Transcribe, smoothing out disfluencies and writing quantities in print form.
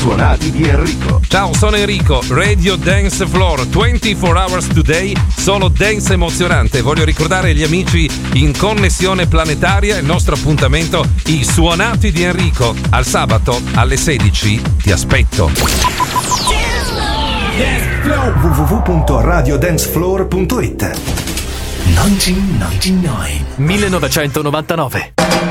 suonati di Enrico. Ciao, sono Enrico, Radio Dance Floor, 24 hours today, solo dance emozionante. Voglio ricordare agli amici in connessione planetaria il nostro appuntamento, i suonati di Enrico. Al sabato alle 16 ti aspetto. www.radiodancefloor.it 1999 1999